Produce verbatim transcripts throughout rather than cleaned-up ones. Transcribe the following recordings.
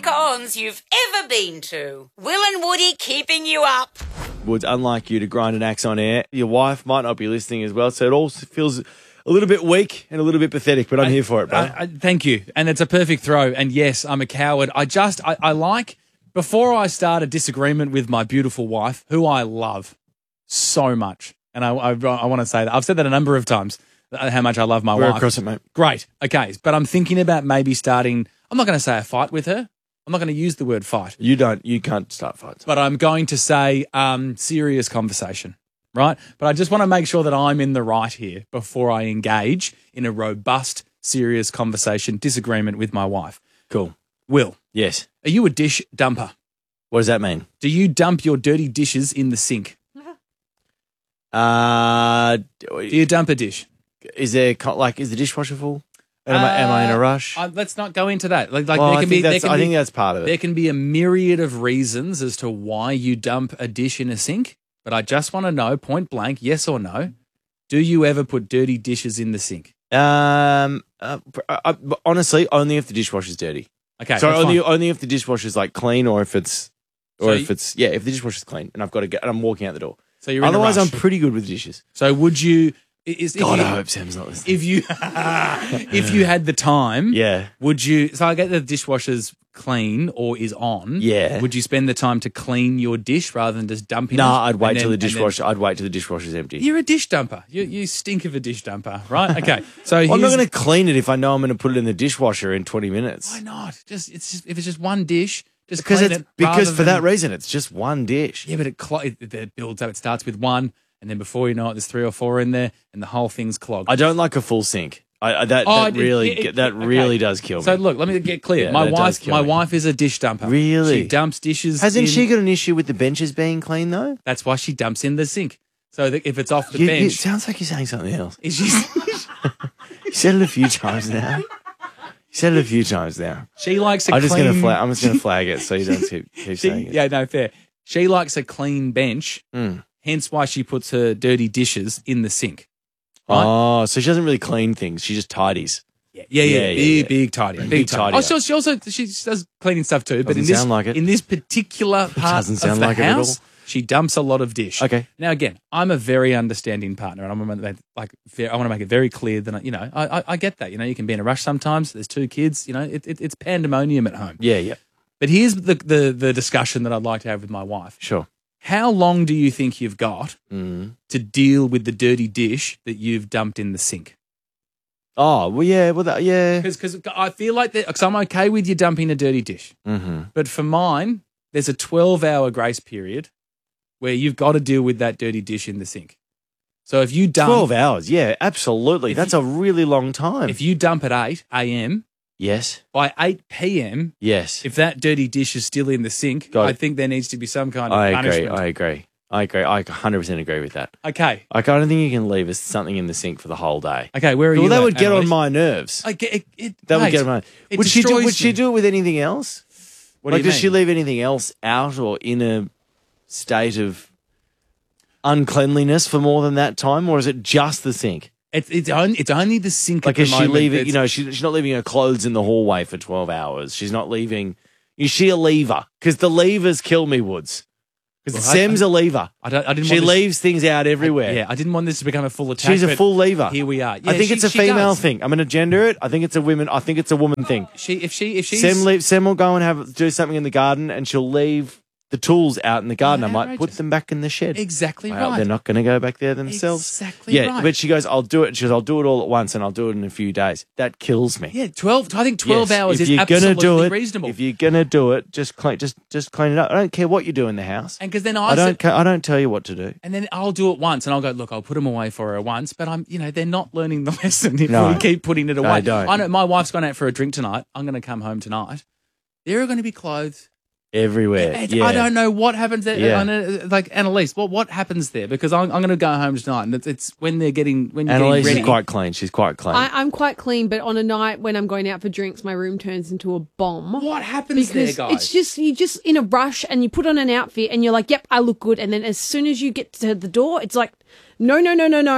cons you've ever been to. Will and Woody keeping you up. Woods, unlike you to grind an axe on air, your wife might not be listening as well, so it all feels a little bit weak and a little bit pathetic, but I'm I, here for it, bro. I, I, thank you. And it's a perfect throw. And yes, I'm a coward. I just, I, I like, before I start a disagreement with my beautiful wife, who I love so much, and I, I, I want to say that. I've said that a number of times, how much I love my We're wife. across it, mate. Great. Okay. But I'm thinking about maybe starting, I'm not going to say a fight with her. I'm not going to use the word fight. You don't, you can't start fights. But I'm going to say um, serious conversation, right? But I just want to make sure that I'm in the right here before I engage in a robust, serious conversation, disagreement with my wife. Cool. Will. Yes. Are you a dish dumper? What does that mean? Do you dump your dirty dishes in the sink? Uh, Do you dump a dish? Is there, co- like, is the dishwasher full? Am, I, am I in a rush? Uh, let's not go into that. Like, like well, there I, can think be, there that's, can I be, think that's part of it. There can be a myriad of reasons as to why you dump a dish in a sink, but I just want to know, point blank, yes or no, do you ever put dirty dishes in the sink? Um, uh, uh, honestly, only if the dishwasher's dirty. Okay, so that's only fine. only if the dishwasher's like clean, or if it's, or So if you- it's yeah, if the dishwasher's clean, and I've got to get, and I'm walking out the door. So you're in a Otherwise, I'm rush. pretty good with dishes. So would you? Is, if God, you, I hope Sam's not listening. If you, if you had the time, Yeah. would you? So I get the dishwasher's clean or is on. Yeah. Would you spend the time to clean your dish rather than just dumping No, it? I'd And wait then- till the and then- dishwasher. I'd wait till the dishwasher's empty. You're a dish dumper. You you stink of a dish dumper, right? Okay. So Well, I'm not here's- going to clean it if I know I'm going to put it in the dishwasher in twenty minutes. Why not? Just it's just if it's just one dish, just Because clean it's it because rather for that than- reason, it's just one dish. Yeah, but it, clo- it, it builds up. It starts with one, and then before you know it, there's three or four in there, and the whole thing's clogged. I don't like a full sink. I, I that, Oh, that it- really it- it- that okay. really does kill me. So look, let me get clear. Yeah, my that does wife, kill my me. wife is a dish dumper. Really? She dumps dishes. Hasn't in- she got an issue with the benches being clean though? That's why she dumps in the sink. So that if it's off the You- you- bench, it sounds like you're saying something else. is she? You said it a few times now. You said it a few times now. she likes a I'm just clean. gonna flag. I'm just gonna flag it so you don't keep, keep she, saying it. yeah, no fair. She likes a clean bench. Mm. Hence why she puts her dirty dishes in the sink. Right? Oh, so she doesn't really clean things. She just tidies. Yeah, yeah, yeah, Yeah, yeah, big, yeah. big tidy, big, Big tidy. tidier. Oh, she, she also she does cleaning stuff too, but Doesn't in this sound like it. in this particular part doesn't of sound the like it at house, all. she dumps a lot of dish. Okay. Now again, I'm a very understanding partner, and I'm gonna make, like fair- I want to make it very clear that I, you know I, I I get that. You know, you can be in a rush sometimes. There's two kids. You know, it, it, it's pandemonium at home. Yeah, yeah. But here's the, the the discussion that I'd like to have with my wife. Sure. How long do you think you've got Mm. to deal with the dirty dish that you've dumped in the sink? Oh, well, yeah, well, that, yeah. Because I feel like that, cause I'm okay with you dumping a dirty dish. Mm-hmm. But for mine, there's a twelve-hour grace period where you've got to deal with that dirty dish in the sink. So if you dump twelve hours, yeah, absolutely. If That's you- a really long time. if you dump at eight a.m., yes, by eight p.m., yes. if that dirty dish is still in the sink, Got I it. think there needs to be some kind of I agree. punishment. I agree. I agree. I one hundred percent agree with that. Okay. Like, I don't think you can leave us something in the sink for the whole day. Okay, where are Well, you that at, would get on Annalise? my nerves. I get, it, it, That would mate, get on my. it Would she do? destroys Would she me. do it with anything else? What like, do you does she mean? leave anything else out or in a state of uncleanliness for more than that time, or is it just the sink? It's, it's, only, it's only the sink Like, at is the she moment leaving? that's- You know, she, she's not leaving her clothes in the hallway for twelve hours. She's not leaving. Is she a lever? Because the levers kill me, Woods. Because Well, I- Sam's a lever. I, don't, I didn't She want this- leaves things out everywhere. Yeah, I didn't want this to become a full attack. She's a but full lever. Here we are. I Yeah, think she- it's a she female does. thing. I'm going to gender it. I think it's a women. I think it's a woman thing. She, if she, if she's Sam, leave, Sam will go and have do something in the garden, and she'll leave the tools out in the garden. I might put outrageous. them back in the shed. exactly Well, right, they're not going to go back there themselves. Exactly Yeah, right. but she goes, "I'll do it." She goes, "I'll do it all at once, and I'll do it in a few days." That kills me. Yeah, twelve. I think twelve Yes, hours if is you're absolutely gonna do it, reasonable. If you're gonna do it, just clean, just just clean it up. I don't care what you do in the house. and because then I, I don't. said, ca- I don't tell you what to do. and then I'll do it once, and I'll go, look, I'll put them away for her once, but I'm, you know, they're not learning the lesson if No. we keep putting it away. don't. I know my wife's gone out for a drink tonight. I'm going to come home tonight. There are going to be clothes. Everywhere. It's- yeah. I don't know what happens there. Yeah. I know, like Annalise, what what happens there? Because I'm, I'm going to go home tonight, and it's, it's when they're getting when you're Annalise getting is ready. quite clean. She's quite clean. I, I'm quite clean, but on a night when I'm going out for drinks, my room turns into a bomb. What happens Because there, guys? it's just you just in a rush and you put on an outfit and you're like, "Yep, I look good." And then as soon as you get to the door, it's like, "No, no, no, no, no.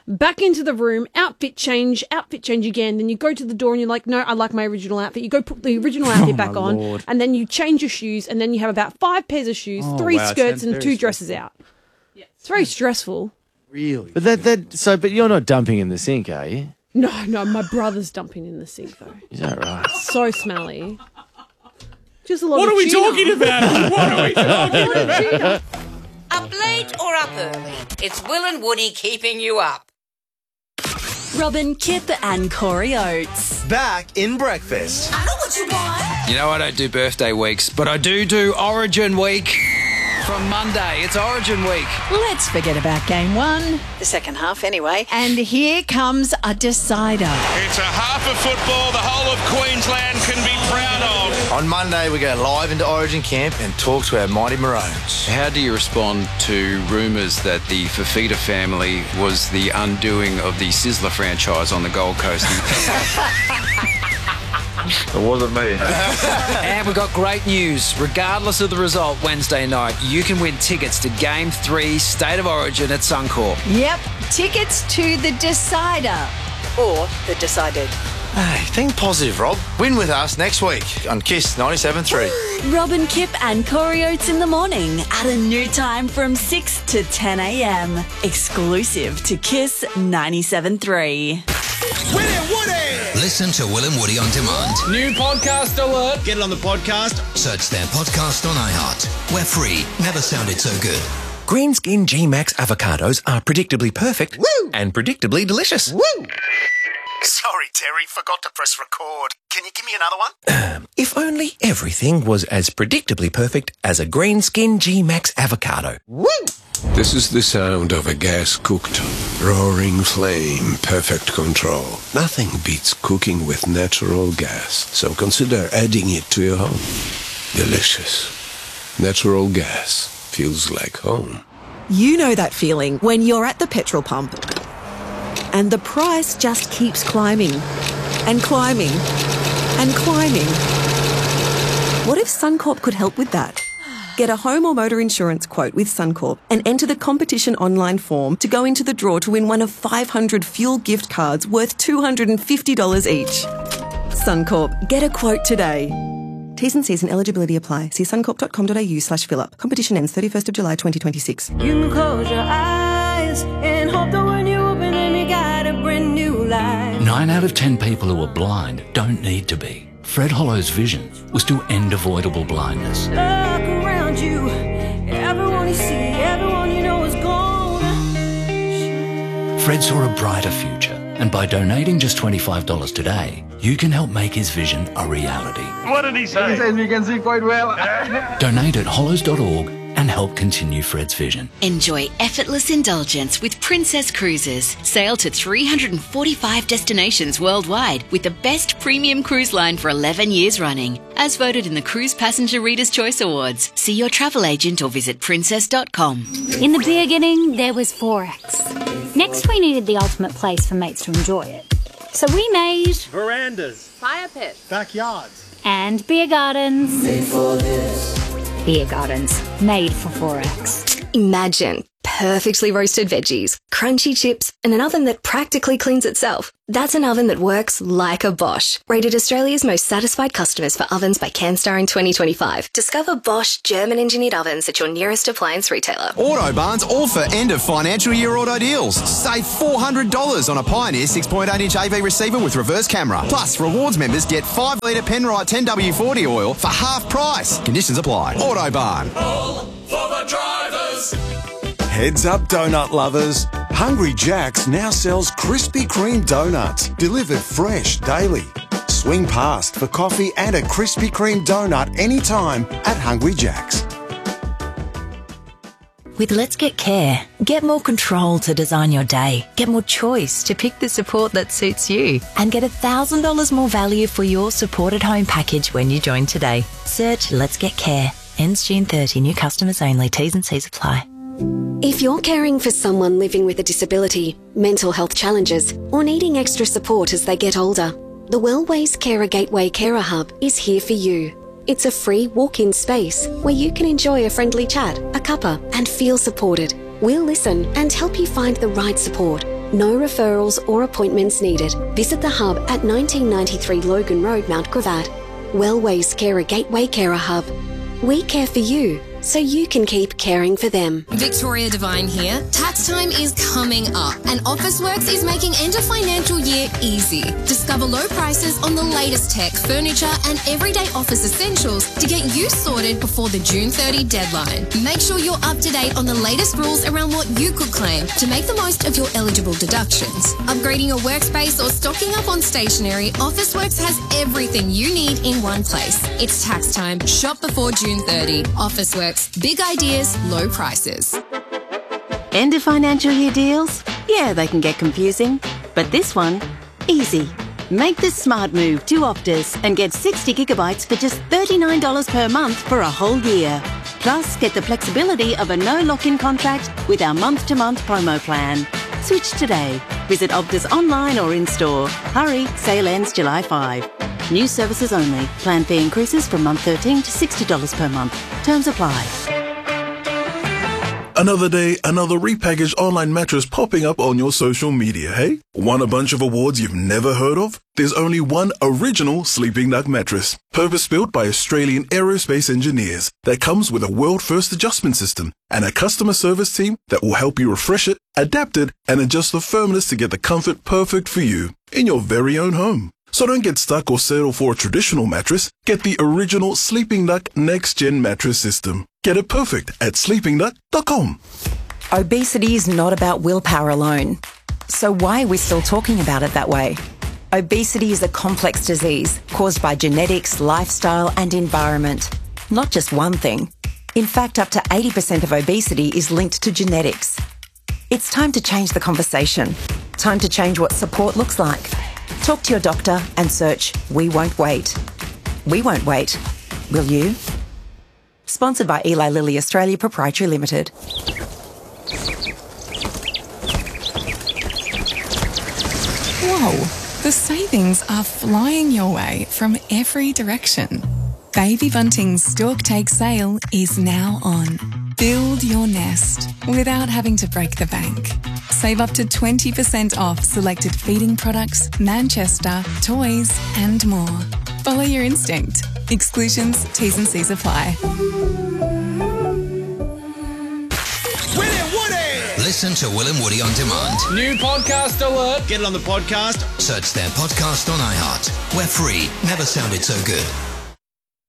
back into the room, outfit change, outfit change again. Then you go to the door and you're like, no, I like my original outfit. You go put the original outfit Oh, back my on, Lord. and then you change your shoes, and then you have about five pairs of shoes, Oh, three wow, it skirts, sounds and very two dresses out. It's very stressful. Really? But that that so, but you're not dumping in the sink, are you? No, no, my brother's dumping in the sink though. Is that right? So smelly. Just a lot What of are we tuna. talking about? What are we talking about? Up late or up early, it's Will and Woody keeping you up. Robin, Kip and Corey Oates. Back in breakfast. I know what you want. You know, I don't do birthday weeks, but I do do Origin Week. From Monday, it's Origin Week. Let's forget about game one, the second half anyway. And here comes a decider. It's a half of football the whole of Queensland can be proud of. On Monday, we go live into Origin camp and talk to our mighty Maroons. How do you respond to rumours that the Fafita family was the undoing of the Sizzler franchise on the Gold Coast? It wasn't me. And we've got great news. Regardless of the result Wednesday night, you can win tickets to Game three State of Origin at Suncorp. Yep, tickets to the decider. Or the decided. Hey, think positive, Rob. Win with us next week on Kiss ninety-seven point three. Robin, Kip and Corey Oates in the morning at a new time from six to ten a.m. Exclusive to Kiss ninety-seven point three. Listen to Will and Woody on demand. New podcast alert. Get it on the podcast. Search their podcast on iHeart. We're free. Never sounded so good. Green Skin G-Max avocados are predictably perfect Woo! and predictably delicious. Woo! Sorry, Terry. Forgot to press record. Can you give me another one? If only everything was as predictably perfect as a Green Skin G-Max avocado. Woo! This is the sound of a gas-cooked, roaring flame, perfect control. Nothing beats cooking with natural gas, so consider adding it to your home. Delicious. Natural gas feels like home. You know that feeling when you're at the petrol pump and the price just keeps climbing and climbing and climbing. What if Suncorp could help with that? Get a home or motor insurance quote with Suncorp and enter the competition online form to go into the draw to win one of five hundred fuel gift cards worth two hundred fifty dollars each. Suncorp, get a quote today. T's and C's and eligibility apply. See suncorp.com.au slash fill up. Competition ends thirty-first of July twenty twenty-six. You can close your eyes and hope that when you open them you got a brand new life. Nine out of ten people who are blind don't need to be. Fred Hollow's vision was to end avoidable blindness. Look around you, everyone you see, everyone you know is gone. Fred saw a brighter future, and by donating just twenty-five dollars today, you can help make his vision a reality. What did he say? He says we can see quite well. Donate at hollows dot org and help continue Fred's vision. Enjoy effortless indulgence with Princess Cruises. Sail to three hundred forty-five destinations worldwide with the best premium cruise line for eleven years running. As voted in the Cruise Passenger Reader's Choice Awards. See your travel agent or visit princess dot com. In the beginning, there was Forex. Next, we needed the ultimate place for mates to enjoy it. So we made verandas, fire pits, backyards, and beer gardens. Made for this. Beer gardens, made for Forex. Imagine perfectly roasted veggies, crunchy chips, and an oven that practically cleans itself. That's an oven that works like a Bosch. Rated Australia's most satisfied customers for ovens by CanStar in twenty twenty-five. Discover Bosch German-engineered ovens at your nearest appliance retailer. Autobarn's all for end of financial year auto deals. Save four hundred dollars on a Pioneer six point eight inch A V receiver with reverse camera. Plus, rewards members get five litre Penrite ten W forty oil for half price. Conditions apply. Autobarn. All for the drivers. Heads up, donut lovers. Hungry Jack's now sells Krispy Kreme donuts, delivered fresh daily. Swing past for coffee and a Krispy Kreme donut anytime at Hungry Jack's. With Let's Get Care, get more control to design your day, get more choice to pick the support that suits you, and get one thousand dollars more value for your supported home package when you join today. Search Let's Get Care. Ends June thirtieth. New customers only. T's and C's apply. If you're caring for someone living with a disability, mental health challenges, or needing extra support as they get older, the Wellways Carer Gateway Carer Hub is here for you. It's a free walk-in space where you can enjoy a friendly chat, a cuppa, and feel supported. We'll listen and help you find the right support, No referrals or appointments needed. Visit the Hub at nineteen ninety-three Logan Road, Mount Gravatt. Wellways Carer Gateway Carer Hub. We care for you, so you can keep caring for them. Victoria Devine here. Tax time is coming up and Officeworks is making end of financial year easy. Discover low prices on the latest tech, furniture and everyday office essentials to get you sorted before the June thirtieth deadline. Make sure you're up to date on the latest rules around what you could claim to make the most of your eligible deductions. Upgrading your workspace or stocking up on stationery, Officeworks has everything you need in one place. It's tax time. Shop before June thirtieth. Officeworks. Big ideas, low prices. End of financial year deals? Yeah, they can get confusing. But this one, easy. Make the smart move to Optus and get sixty gigabytes for just thirty-nine dollars per month for a whole year. Plus, get the flexibility of a no lock-in contract with our month-to-month promo plan. Switch today. Visit Optus online or in-store. Hurry, sale ends July fifth. New services only. Plan fee increases from month thirteen to sixty dollars per month. Terms apply. Another day, another repackaged online mattress popping up on your social media, hey? Want a bunch of awards you've never heard of? There's only one original Sleeping Duck mattress, purpose-built by Australian aerospace engineers, that comes with a world-first adjustment system and a customer service team that will help you refresh it, adapt it, and adjust the firmness to get the comfort perfect for you in your very own home. So don't get stuck or settle for a traditional mattress. Get the original Sleeping Duck Next Gen mattress system. Get it perfect at sleeping duck dot com. Obesity is not about willpower alone. So why are we still talking about it that way? Obesity is a complex disease caused by genetics, lifestyle, and environment. Not just one thing. In fact, up to eighty percent of obesity is linked to genetics. It's time to change the conversation. Time to change what support looks like. Talk to your doctor and search We Won't Wait. We won't wait. Will you? Sponsored by Eli Lilly Australia Proprietary Limited. Whoa, the savings are flying your way from every direction. Baby Bunting's Stork Take sale is now on. Build your nest without having to break the bank. Save up to twenty percent off selected feeding products, Manchester, toys and more. Follow your instinct. Exclusions, T's and C's apply. Listen to Will and Woody on demand. New podcast alert. Get it on the podcast. Search their podcast on iHeart. We're free. Never sounded so good.